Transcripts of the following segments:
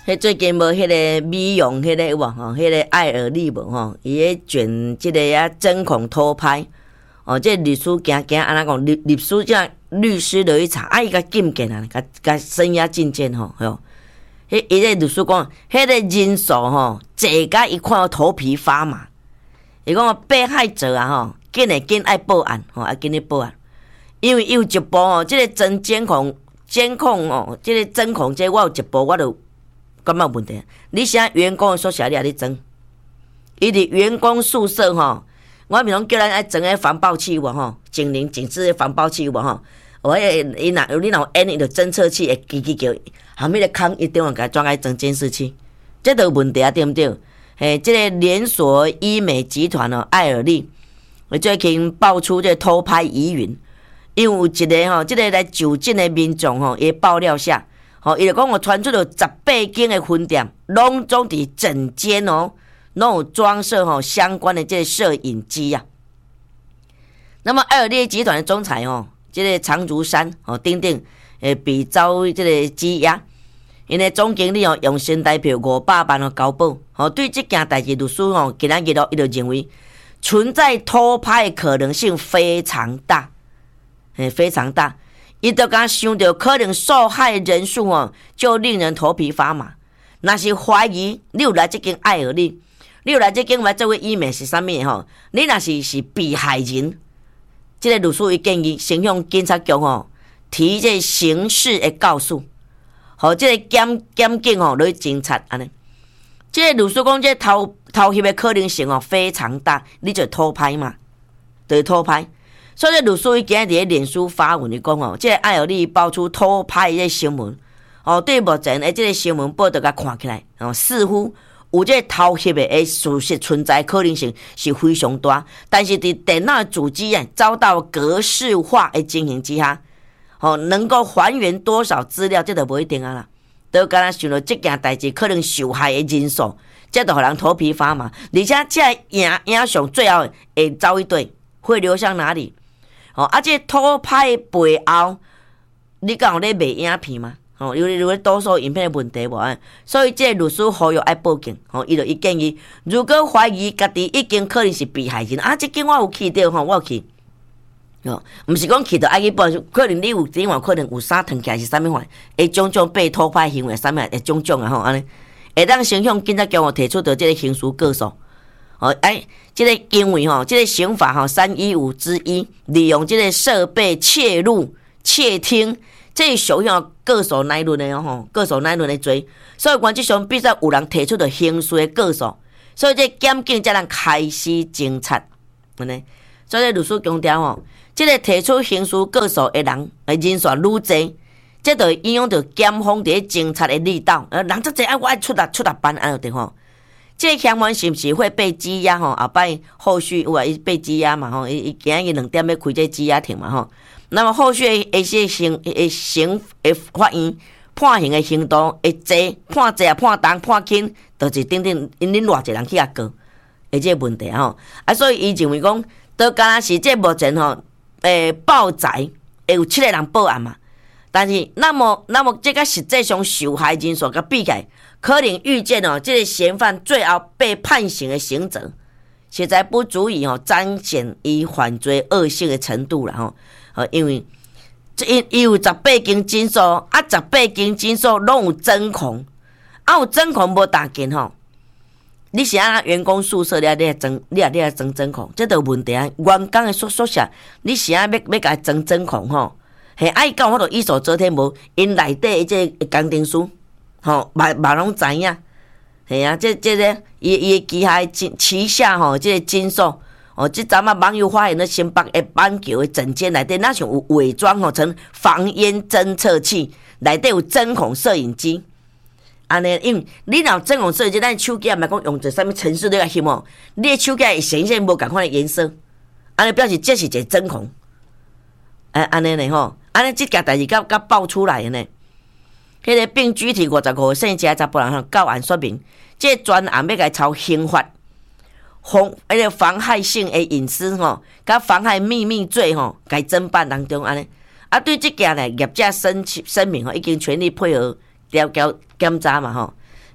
最近无迄个美容迄个有无吼？迄个爱尔丽无吼？伊咧卷即个针孔偷拍哦，这律师行安那讲？律师这律师落去查，伊甲禁见啊，甲声押进监吼，吼。伊个律师讲，迄个人数吼，坐甲伊看到头皮发麻。伊讲被害者啊吼，紧爱报案吼，紧咧报案，因为有一部吼，即个真监控哦，即个针孔这我有一部我就。感觉问题，你现员工的宿舍你也咧装，伊伫员工宿舍吼，我咪讲叫咱爱装个防爆器有无吼，警铃警示的防爆器有无吼？你若有按伊就侦测器会叽叽叫，后面个坑一定要甲装爱装监视器，这都有问题啊，对不对？这个连锁医美集团哦，爱尔丽，最近爆出这偷拍疑云，因为有一个吼，这个来就诊的民众吼，伊爆料下。伊就讲，我传出了18间的分店，拢总伫整间哦，拢有装设相关的这个摄影机啊。那么爱尔丽集团的总裁这个常竹山等等，被遭这个羁押，因为总经理用新台币500万交保。对这件代志，律师今仔日伊就认为存在偷拍的可能性非常大，非常大。伊就敢想到可能受害人数就令人头皮发麻。若是怀疑你有来这间爱尔丽，你有来这间这位医美是啥物吼？你若是被害人，这个律师伊建议先向警察局提这刑事的告诉，互这个检警落去侦查安尼。这个律师讲，这偷翕的可能性非常大，你就偷拍嘛，就是偷拍。所以律师伊今日伫脸书发文伊讲这个爱尔丽爆出偷拍的新闻对目前这个新闻报道甲看起来似乎有这个偷翕的事实存在可能性是非常大，但是伫电脑主机遭到格式化的进行之下能够还原多少资料，这就不一定啊啦。都敢若想到这件代志可能受害的人数，这就互人头皮发麻，而且这影像最后会走一对，会流向哪里？这偷拍背后，你敢有咧卖影片吗？有多数影片的问题无？所以这律师呼吁爱报警。伊建议，如果怀疑家己已经可能是被害人这间我有去到我有去。毋是讲去到爱去报，可能你有另外可能有啥腾起来是啥物款，会种种被偷拍行为啥物会种种安尼，会当先向警察局提出到这个刑事告诉。这个因为这个刑法315之一，利用这个设备窃入、窃听，这是属于个诉乃论的个诉乃论的罪，所以原则上必须有人提出的刑事的告诉，所以这检警才能开始侦查，安尼。所以律师强调这个提出刑事告诉的人数愈侪，这就影响到检方伫侦查的力道，人足侪我爱出力办安尼的这个嫌犯是不是会被羁押后摆后续有伊被羁押嘛伊今日2点要开这羁押庭嘛那么后续的刑法院判刑的程度会济，判济判重判轻，就是等等因偌济人去告这个问题所以伊认为讲，都敢若是这目前报财会有7个人报案嘛，但是那么这个实际上受害人数甲比起来，可能预见这个嫌犯最后被判刑的刑责，实在不足以彰显伊犯罪恶性的程度啦因为伊有18间诊所18间诊所拢有针孔有针孔无大间你是员工宿舍你也装针孔，这就问题员工的宿舍你是要甲装针孔伊讲我就一手遮天无，因内底这个工程师嘛拢知影，这个伊旗下旗下这个诊所这阵网友发现了新北的板桥的整间内底，那像有伪装成防烟侦测器，内底有针孔摄影机。安尼，因为你若针孔摄影机，咱手机也毋是讲用做啥物程式你来翕你的手机会显现无共款的颜色，安尼表示这是一个针孔。安尼呢安尼这件代志甲爆出来的呢。迄个并具体55岁以下查甫人到案说明，这个专案要甲抄刑法。妨害性的隐私甲妨害秘密罪该侦办当中安尼对这件呢，业者声明已经全力配合调检查嘛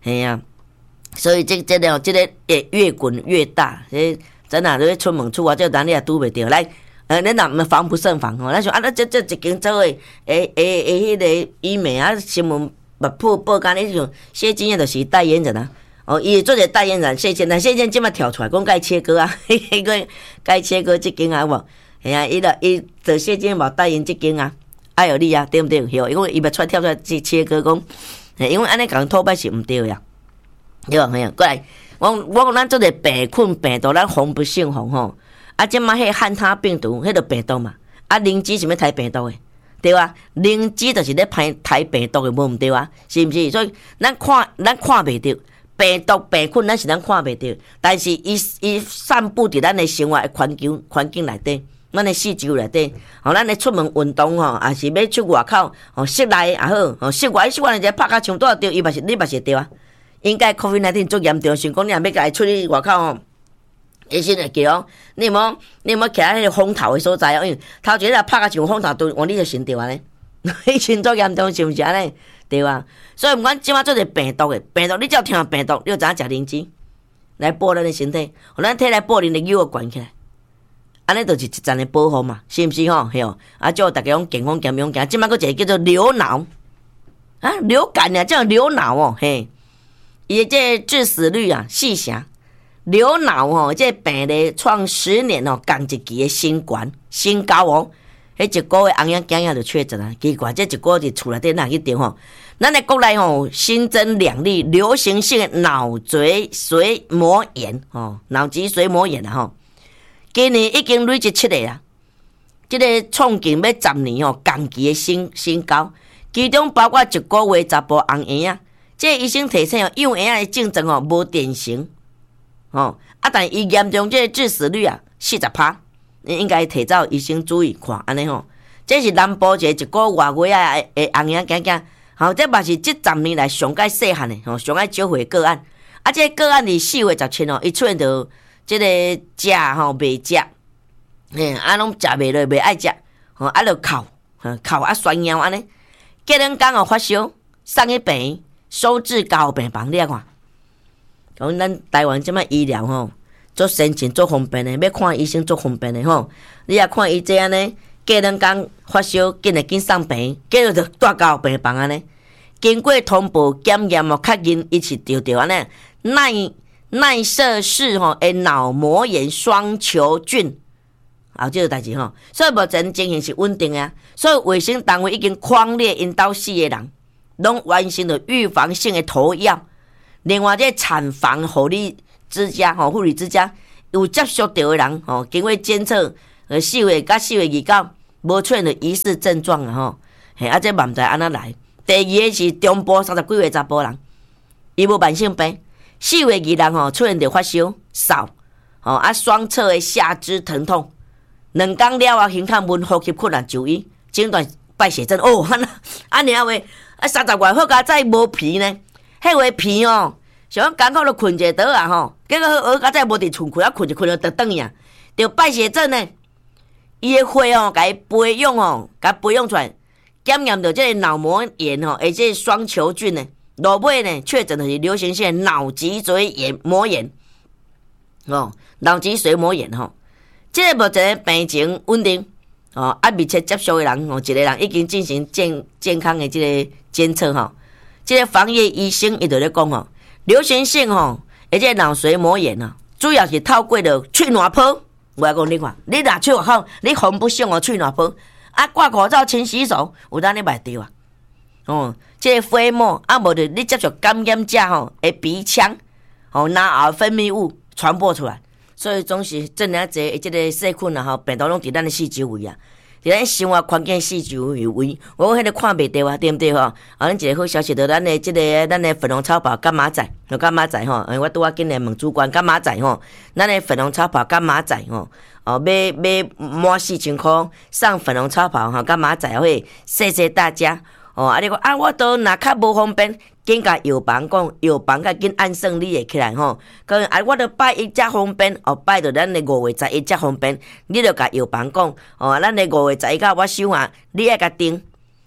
嘿啊，所以这个会越滚越大，真啊，你出门出外，这咱你也拄袂着。来，恁若防不胜防吼，咱想啊，这一间做诶，迄个医美啊，新闻报讲迄种谢金燕就是代言人啊。哦，伊做者代言人谢金，谢金即马跳出来讲该切割啊，迄个该切割即间啊无？嘿啊，伊做谢金无代言即间啊，爱有你啊，对毋对？吼，因为伊要跳出来切割讲，因为安尼讲吐白是毋对呀。对啊，嘿啊，过来。我讲咱做个病菌病毒，咱防不胜防吼。啊，即马迄汉他病毒，迄个病毒嘛。啊，灵芝是要杀病毒的，对啊。灵芝就是咧杀病毒的，无毋对啊，是毋是？所以咱看袂着病毒病菌，咱是咱看袂着，但是伊散布伫咱的生活环境内底，咱的四周内底。吼，咱咧出门运动吼，也是要出外口，吼室内也好，吼室外一个拍甲墙拄着，伊嘛是你嘛是对啊。应该 COVID-19 足严重，想讲你若要甲伊出去外口吼，医生会叫哦，你莫徛喺迄个风头的所在哦，因为头前若拍甲像风头，对，你就先对安尼，迄阵足严重是毋是安尼？对啊，所以毋管即马做者病毒的病毒，你只要听病毒，你就知影食灵芝来保咱的身体，互咱体内保能力又悬起来，安尼就是一层的保护嘛，是毋是吼？嘿哦，啊，祝大家讲健康健康健，即马佫一个叫做流脑啊，流感啊，叫流脑哦，嘿。伊这致死率啊，细想流脑吼，这病例创10年哦，同一期的新高哦。迄一个月红仔囝仔就确诊啊，奇怪，这一个月伫厝内底哪去定吼？咱的国内吼新增2例流行性的脑脊髓膜炎吼，脑脊髓膜炎啊吼，今年已经累积7个啦，这个创近要10年哦，同期的新高，其中包括一个月查甫红婴仔。这医生提醒哦，幼婴的症状哦无典型，哦啊，但伊严重这致死率啊40%，你应该提早医生注意看安尼吼。这是南部一个外月啊的红婴囝，吼，这嘛是这10年来上介细汉的吼，上介少回个案。啊，这个案伫4月17哦，伊出现着这个食吼袂食，啊拢食袂落，袂爱食，吼啊就哭啊酸腰安尼，过两天哦发烧，送去病院。收治高病房，你啊看，讲咱台湾即摆医疗吼，足先进、足方便的，要看医生足方便的吼。你啊看伊这安尼，过两天发烧，紧送病院，就带到病房安尼。经过通报检验哦，确认伊是着安尼耐射氏吼的脑膜炎双球菌，后这个代志吼。所以目前情形是稳定的，所以卫生单位已经匡列因兜4个人。拢完成了预防性的投药，另外这产房护理之家护理之家有接触到的人经过监测，4月到4月29无出现的疑似症状啊嘿，啊这嘛毋知安怎来。第二个是中部30几岁查甫人，伊无慢性病，4月26出现着发烧、嗽，啊双侧的下肢疼痛，2天了啊，胸腔温呼吸困难就医，诊断败血症哦，安尼啊话。啊，30外好佳再无皮呢，迄个皮哦，想讲艰苦就困一倒啊吼，结果好佳再无伫厝困，困就倒转去啊，着败血症呢。伊的血哦，甲伊培养哦，甲培养出来，检验到这个脑膜炎吼，而且双球菌呢，落尾呢确诊的是流行性脑脊髓膜炎哦，脑脊髓膜炎吼，这个目前病情稳定。哦，啊，密切接触的人，一个人已经进行健康的这个监测吼。这个防疫医生伊就咧讲吼，流行性吼，而且脑髓膜炎啊，主要是透过着喙烂泡。我来讲你看，你若出外口，你防不胜喙烂泡，啊，挂口罩、勤洗手，有当你袂着啊。哦，这个飞沫啊，无着你接触感染者吼，的鼻腔，脑后分泌物传播出来。所以总是真啊济，即个细菌啊吼，病毒拢伫咱的四周围啊，伫咱生活环境四周围，我迄个看袂到啊，对毋对吼？咱一个好消息，就咱的咱的粉红超跑干马仔吼，我拄仔今日问主管干马仔吼，咱的粉红超跑干马仔吼，要满4000块上粉红超跑吼，干马仔会谢谢大家啊！你讲啊，我都若较无方便。紧甲药房讲，药房甲紧按算你会起来吼。讲我著拜一才方便，拜着咱的5月11才方便。你著甲药房讲，咱的5月11甲我收啊，你爱甲订。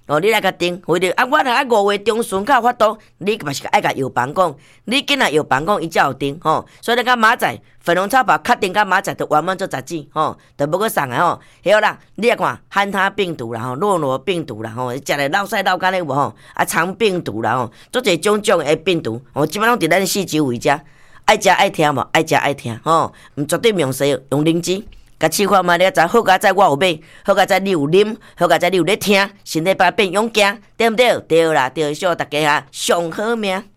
你来甲定，为着我若5月中旬较有法度，你嘛是爱甲药房讲，你紧来药房讲，伊才有定所以咱甲明仔粉红草包确定甲明仔就完满做10指就无搁送啊还有啦，你来看汉他病毒啦诺罗病毒啦食咧落屎落干咧无肠病毒啦做一种的病毒基本拢伫咱四周围遮，爱食爱听无，爱食爱听毋绝对用西用灵芝。甲试看嘛，你知好佳哉我有买，好佳哉你有啉，好佳哉你有咧听，身体变勇健，对毋对？对啦，对，祝大家上好命。